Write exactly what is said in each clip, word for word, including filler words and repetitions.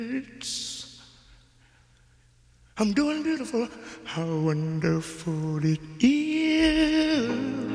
I'm doing beautiful. How wonderful it is.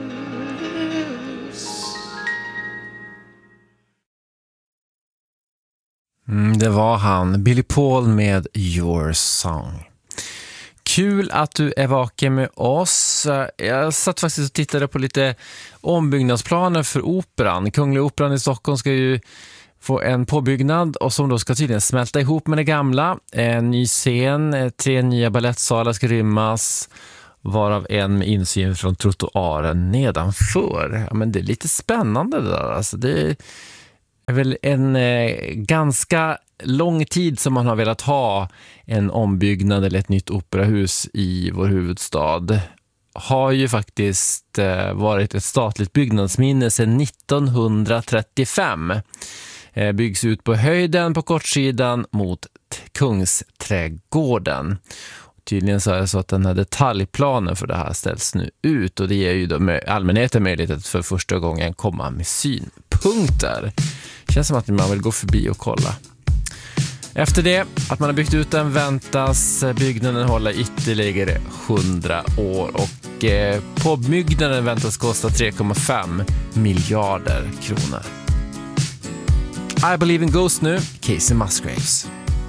Mm, det var han, Billy Paul med Your Song. Kul att du är vaken med oss. Jag satt faktiskt och tittade på lite ombyggnadsplaner för operan. Kungliga Operan i Stockholm ska ju få en påbyggnad och som då ska tydligen smälta ihop med det gamla. En ny scen, tre nya ballettsalar ska rymmas, varav en med insyn från trottoaren nedanför. Ja, men det är lite spännande det där. Alltså det är väl en eh, ganska lång tid som man har velat ha en ombyggnad eller ett nytt operahus i vår huvudstad. Har ju faktiskt eh, varit ett statligt byggnadsminne sedan nittonhundratrettiofem. Eh, byggs ut på höjden på kortsidan mot Kungsträdgården. Tydligen så är det så att den här detaljplanen för det här ställs nu ut och det ger ju då allmänheten möjlighet att för första gången komma med synpunkter. Känns som att man vill gå förbi och kolla. Efter det, att man har byggt ut den, väntas byggnaden hålla ytterligare hundra år och eh, påbyggnaden väntas kosta tre komma fem miljarder kronor. I Believe in Ghosts nu, Casey Musgraves.